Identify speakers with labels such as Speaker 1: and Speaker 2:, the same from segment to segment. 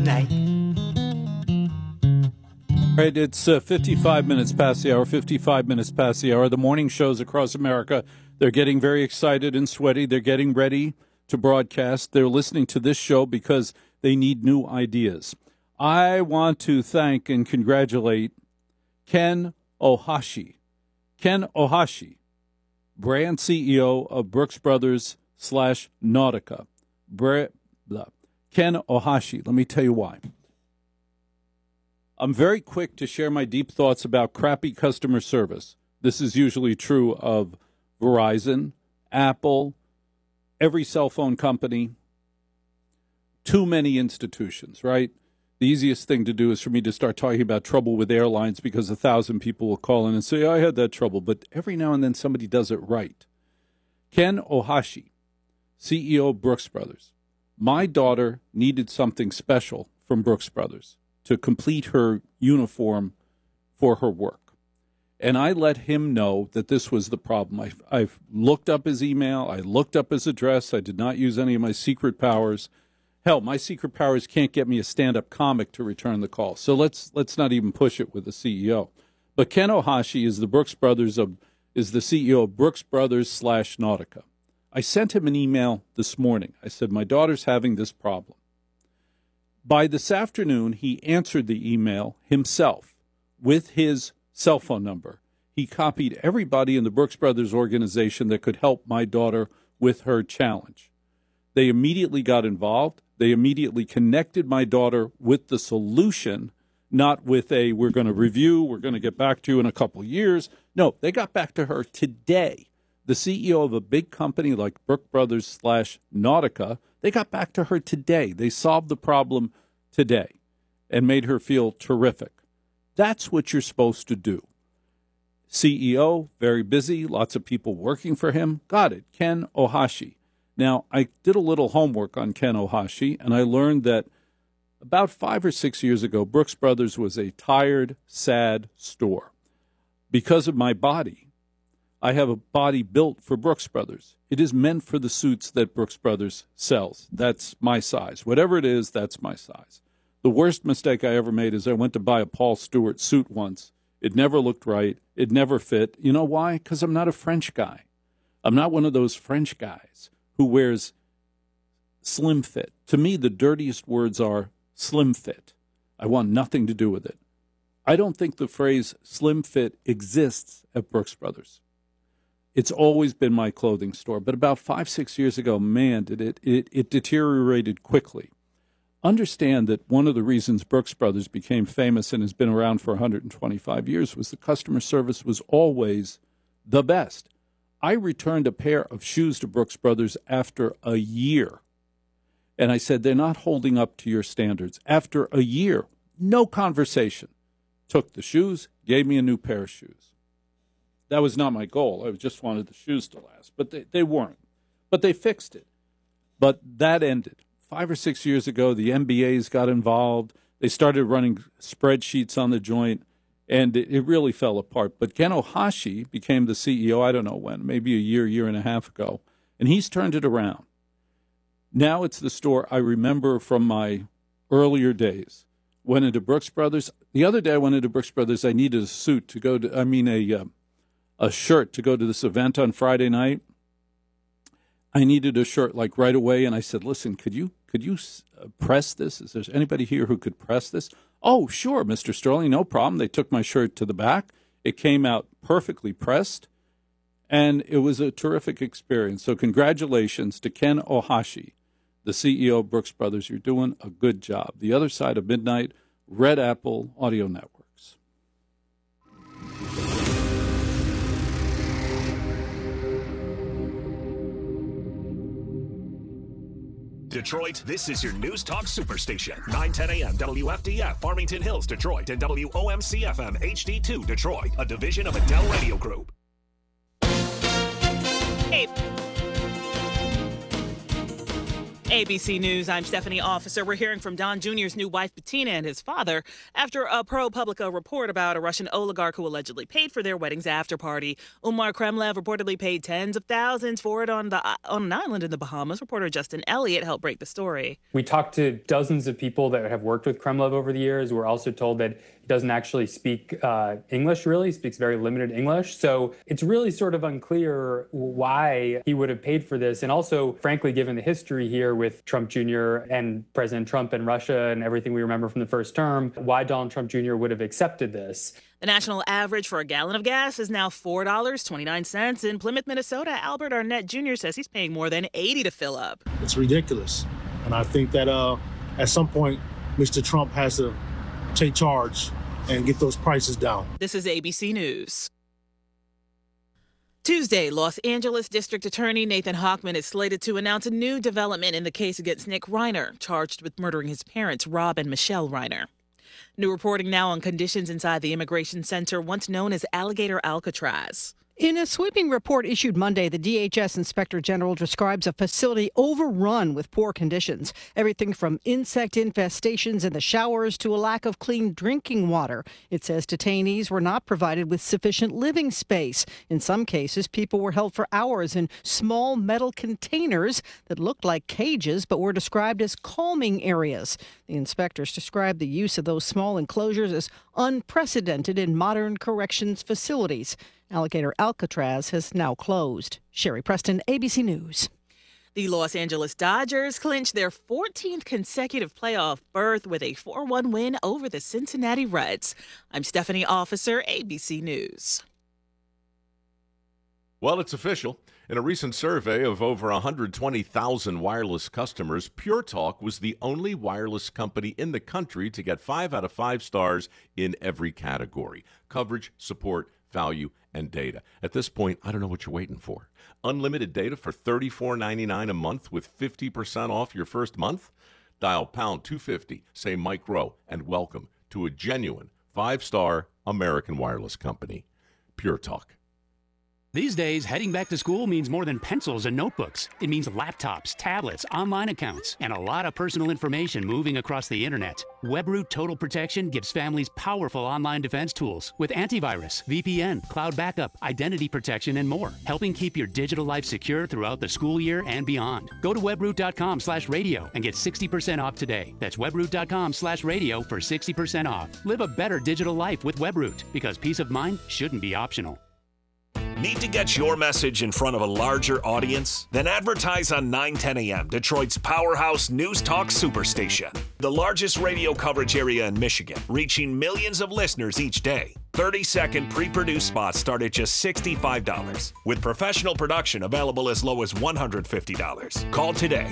Speaker 1: night.
Speaker 2: All right, it's 55 minutes past the hour, 55 minutes past the hour. The morning shows across America, they're getting very excited and sweaty. They're getting ready to broadcast. They're listening to this show because they need new ideas. I want to thank and congratulate Ken Ohashi. Ken Ohashi, brand CEO of Brooks Brothers / Nautica. Ken Ohashi, let me tell you why. I'm very quick to share my deep thoughts about crappy customer service. This is usually true of Verizon, Apple, every cell phone company, too many institutions, right? The easiest thing to do is for me to start talking about trouble with airlines because 1,000 people will call in and say, I had that trouble. But every now and then somebody does it right. Ken Ohashi, CEO of Brooks Brothers. My daughter needed something special from Brooks Brothers to complete her uniform for her work. And I let him know that this was the problem. I've looked up his email. I looked up his address. I did not use any of my secret powers. Hell, my secret powers can't get me a stand-up comic to return the call. So let's not even push it with the CEO. But Ken Ohashi is the CEO of Brooks Brothers / Nautica. I sent him an email this morning. I said, my daughter's having this problem. By this afternoon, he answered the email himself with his cell phone number. He copied everybody in the Brooks Brothers organization that could help my daughter with her challenge. They immediately got involved. They immediately connected my daughter with the solution, not with a, we're going to review, we're going to get back to you in a couple years. No, they got back to her today. The CEO of a big company like Brooks Brothers / Nautica, they got back to her today. They solved the problem today and made her feel terrific. That's what you're supposed to do. CEO, very busy, lots of people working for him. Got it, Ken Ohashi. Now, I did a little homework on Ken Ohashi, and I learned that about 5 or 6 years ago, Brooks Brothers was a tired, sad store. Because of my body, I have a body built for Brooks Brothers. It is meant for the suits that Brooks Brothers sells. That's my size. Whatever it is, that's my size. The worst mistake I ever made is I went to buy a Paul Stewart suit once. It never looked right. It never fit. You know why? Because I'm not a French guy. I'm not one of those French guys who wears slim fit. To me, the dirtiest words are slim fit. I want nothing to do with it. I don't think the phrase slim fit exists at Brooks Brothers. It's always been my clothing store. But about 5, 6 years ago, man, it deteriorated quickly. Understand that one of the reasons Brooks Brothers became famous and has been around for 125 years was the customer service was always the best. I returned a pair of shoes to Brooks Brothers after a year. And I said, they're not holding up to your standards. After a year, no conversation. Took the shoes, gave me a new pair of shoes. That was not my goal. I just wanted the shoes to last. But they weren't. But they fixed it. But that ended. 5 or 6 years ago, the MBAs got involved. They started running spreadsheets on the joint, and it really fell apart. But Ken Ohashi became the CEO, I don't know when, maybe a year and a half ago, and he's turned it around. Now it's the store I remember from my earlier days. Went into Brooks Brothers. The other day I went into Brooks Brothers. I needed a suit to go to, a shirt to go to this event on Friday night. I needed a shirt like right away, and I said, listen, could you press this? Is there anybody here who could press this? Oh, sure, Mr. Sterling, no problem. They took my shirt to the back. It came out perfectly pressed, and it was a terrific experience. So congratulations to Ken Ohashi, the CEO of Brooks Brothers. You're doing a good job. The Other Side of Midnight, Red Apple Audio Networks.
Speaker 3: Detroit, this is your News Talk Superstation. 9:10 a.m. WFDF, Farmington Hills, Detroit, and WOMC-FM HD2, Detroit, a division of Adele Radio Group.
Speaker 1: ABC News, I'm Stephanie Officer. We're hearing from Don Jr.'s new wife, Bettina, and his father after a ProPublica report about a Russian oligarch who allegedly paid for their wedding's after party. Umar Kremlev reportedly paid tens of thousands for it on an island in the Bahamas. Reporter Justin Elliott helped break the story.
Speaker 4: We talked to dozens of people that have worked with Kremlev over the years. We're also told that he doesn't actually speak English, really. He speaks very limited English. So it's really sort of unclear why he would have paid for this. And also, frankly, given the history here with Trump Jr. and President Trump and Russia and everything we remember from the first term, why Donald Trump Jr. would have accepted this.
Speaker 1: The national average for a gallon of gas is now $4.29. In Plymouth, Minnesota, Albert Arnett Jr. says he's paying more than $80 to fill up.
Speaker 5: It's ridiculous. And I think that at some point, Mr. Trump has to take charge and get those prices down.
Speaker 1: This is ABC News. Tuesday, Los Angeles District Attorney Nathan Hochman is slated to announce a new development in the case against Nick Reiner, charged with murdering his parents, Rob and Michelle Reiner. New reporting now on conditions inside the immigration center once known as Alligator Alcatraz.
Speaker 6: In a sweeping report issued Monday, the DHS Inspector General describes a facility overrun with poor conditions. Everything from insect infestations in the showers to a lack of clean drinking water. It says detainees were not provided with sufficient living space. In some cases, people were held for hours in small metal containers that looked like cages but were described as calming areas. The inspectors described the use of those small enclosures as unprecedented in modern corrections facilities. Alligator Alcatraz has now closed. Sherry Preston, ABC News.
Speaker 1: The Los Angeles Dodgers clinched their 14th consecutive playoff berth with a 4-1 win over the Cincinnati Reds. I'm Stephanie Officer, ABC News.
Speaker 7: Well, it's official. In a recent survey of over 120,000 wireless customers, Pure Talk was the only wireless company in the country to get 5 out of 5 stars in every category: coverage, support, value, and data. At this point, I don't know what you're waiting for. Unlimited data for $34.99 a month with 50% off your first month? Dial pound 250, say Mike Rowe, and welcome to a genuine 5-star American wireless company. Pure Talk.
Speaker 8: These days, heading back to school means more than pencils and notebooks. It means laptops, tablets, online accounts, and a lot of personal information moving across the internet. Webroot Total Protection gives families powerful online defense tools with antivirus, VPN, cloud backup, identity protection, and more, helping keep your digital life secure throughout the school year and beyond. Go to webroot.com/radio and get 60% off today. That's webroot.com/radio for 60% off. Live a better digital life with Webroot, because peace of mind shouldn't be optional.
Speaker 3: Need to get your message in front of a larger audience? Then advertise on 910 AM, Detroit's powerhouse news talk superstation. The largest radio coverage area in Michigan, reaching millions of listeners each day. 30-second pre-produced spots start at just $65, with professional production available as low as $150. Call today,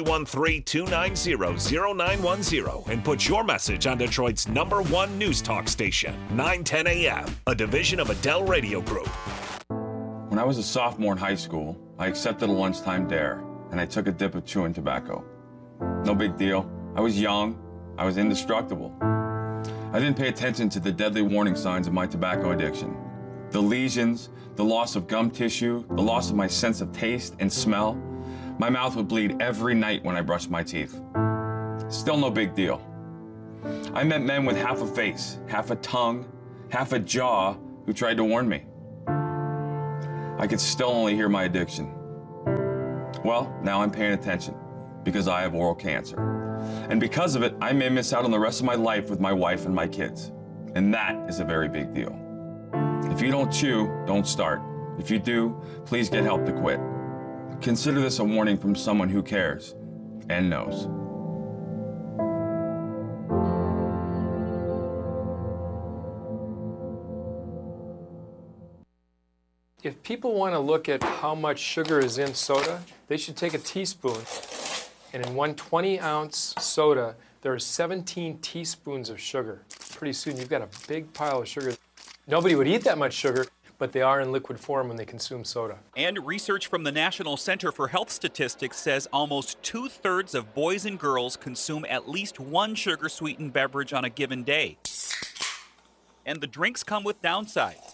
Speaker 3: 313-290-0910, and put your message on Detroit's #1 news talk station, 910 AM, a division of Adele Radio Group.
Speaker 9: When I was a sophomore in high school, I accepted a lunchtime dare, and I took a dip of chewing tobacco. No big deal. I was young. I was indestructible. I didn't pay attention to the deadly warning signs of my tobacco addiction. The lesions, the loss of gum tissue, the loss of my sense of taste and smell. My mouth would bleed every night when I brushed my teeth. Still no big deal. I met men with half a face, half a tongue, half a jaw who tried to warn me. I could still only hear my addiction. Well, now I'm paying attention because I have oral cancer. And because of it, I may miss out on the rest of my life with my wife and my kids. And that is a very big deal. If you don't chew, don't start. If you do, please get help to quit. Consider this a warning from someone who cares and knows.
Speaker 10: If people want to look at how much sugar is in soda, they should take a teaspoon, and in one 20-ounce soda, there are 17 teaspoons of sugar. Pretty soon, you've got a big pile of sugar. Nobody would eat that much sugar, but they are in liquid form when they consume soda.
Speaker 11: And research from the National Center for Health Statistics says almost 2/3 of boys and girls consume at least one sugar-sweetened beverage on a given day. And the drinks come with downsides.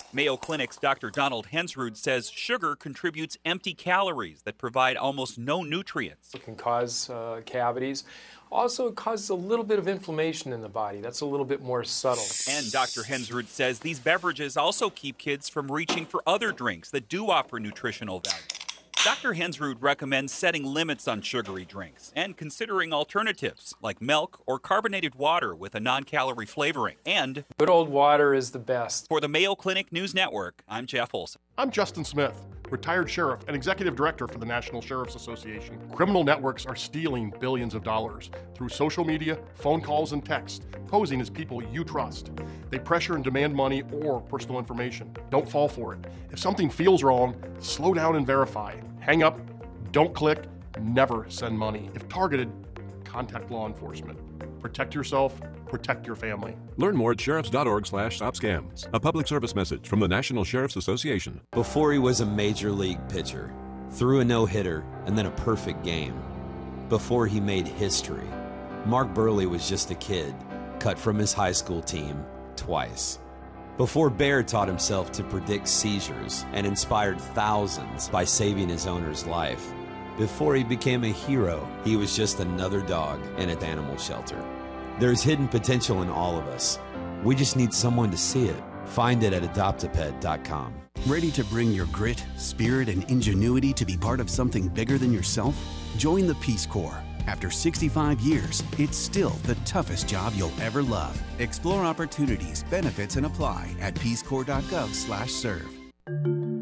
Speaker 11: Mayo Clinic's Dr. Donald Hensrud says sugar contributes empty calories that provide almost no nutrients.
Speaker 10: It can cause cavities. Also, it causes a little bit of inflammation in the body. That's a little bit more subtle.
Speaker 11: And Dr. Hensrud says these beverages also keep kids from reaching for other drinks that do offer nutritional value. Dr. Hensrud recommends setting limits on sugary drinks and considering alternatives like milk or carbonated water with a non-calorie flavoring. And
Speaker 10: good old water is the best.
Speaker 11: For the Mayo Clinic News Network, I'm Jeff Olson.
Speaker 12: I'm Justin Smith, retired sheriff and executive director for the National Sheriff's Association. Criminal networks are stealing billions of dollars through social media, phone calls, and text, posing as people you trust. They pressure and demand money or personal information. Don't fall for it. If something feels wrong, slow down and verify. Hang up, don't click, never send money. If targeted, contact law enforcement. Protect yourself, protect your family.
Speaker 13: Learn more at sheriffs.org/stopscams. A public service message from the National Sheriff's Association.
Speaker 14: Before he was a major league pitcher, threw a no-hitter, and then a perfect game. Before he made history, Mark Burley was just a kid, cut from his high school team twice. Before Bear taught himself to predict seizures and inspired thousands by saving his owner's life. Before he became a hero, he was just another dog in an animal shelter. There's hidden potential in all of us. We just need someone to see it. Find it at adoptapet.com.
Speaker 15: Ready to bring your grit, spirit, and ingenuity to be part of something bigger than yourself? Join the Peace Corps. After 65 years, it's still the toughest job you'll ever love. Explore opportunities, benefits, and apply at peacecorps.gov/serve.